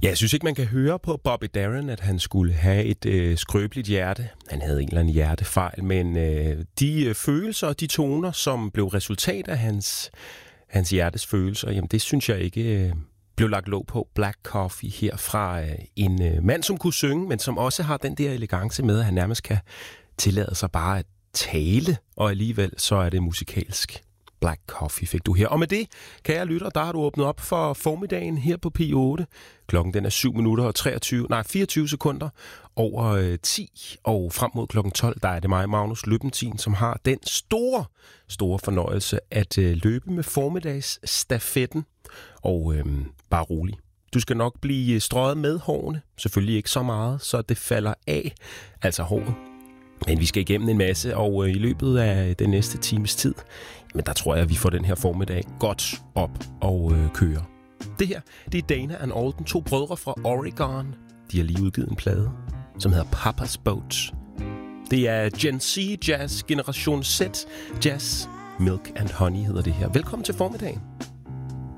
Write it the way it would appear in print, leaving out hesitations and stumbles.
Ja, jeg synes ikke, man kan høre på Bobby Darin, at han skulle have et skrøbeligt hjerte. Han havde en eller anden hjertefejl, men de følelser og de toner, som blev resultat af hans hjertes følelser, jamen det synes jeg ikke blev lagt låg på. Black Coffee her fra en mand, som kunne synge, men som også har den der elegance med, at han nærmest kan tillade sig bare at tale, og alligevel så er det musikalsk. Black Coffee fik du her. Og med det, kære lytter, der har du åbnet op for formiddagen her på P8. Klokken den er 7 minutter og 24 sekunder over 10. Og frem mod klokken 12, der er det mig, Magnus Løbentin, som har den store fornøjelse at løbe med formiddagsstafetten. Og bare rolig. Du skal nok blive strøget med hårene. Selvfølgelig ikke så meget, så det falder af. Altså håret. Men vi skal igennem en masse, og i løbet af den næste times tid, men der tror jeg, at vi får den her formiddag godt op og køre. Det her, det er Dana and Alden, 2 brødre fra Oregon. De har lige udgivet en plade, som hedder Papa's Boat. Det er Gen Z Jazz, Generation Z Jazz. Milk and Honey hedder det her. Velkommen til formiddagen.